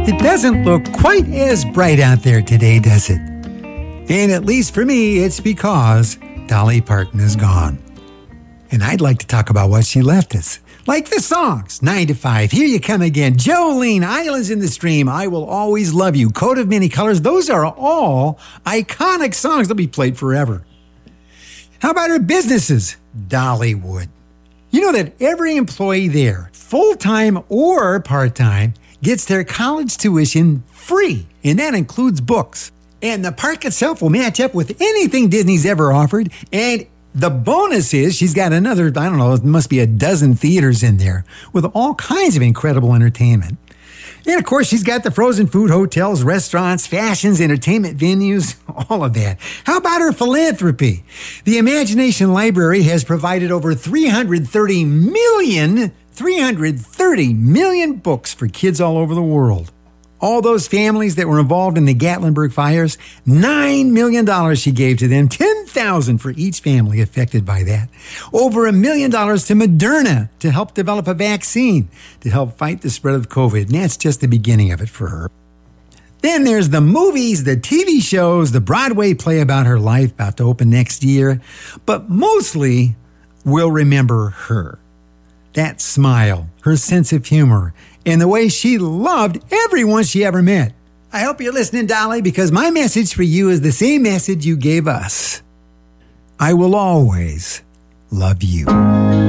It doesn't look quite as bright out there today, does it? And at least for me, it's because Dolly Parton is gone. And I'd like to talk about what she left us. Like the songs, 9 to 5, Here You Come Again, Jolene, Islands in the Stream, I Will Always Love You, Coat of Many Colors. Those are all iconic songs that will be played forever. How about her businesses? Dollywood. You know that every employee there, full-time or part-time, gets their college tuition free, and that includes books. And the park itself will match up with anything Disney's ever offered, and the bonus is she's got another, I don't know, it must be a dozen theaters in there with all kinds of incredible entertainment. And of course, she's got the frozen food hotels, restaurants, fashions, entertainment venues, all of that. How about her philanthropy? The Imagination Library has provided over 330 million books for kids all over the world. All those families that were involved in the Gatlinburg fires, $9 million she gave to them, $10,000 for each family affected by that. Over $1 million to Moderna to help develop a vaccine to help fight the spread of COVID. And that's just the beginning of it for her. Then there's the movies, the TV shows, the Broadway play about her life about to open next year. But mostly, we'll remember her. That smile, her sense of humor, and the way she loved everyone she ever met. I hope you're listening, Dolly, because my message for you is the same message you gave us. I will always love you.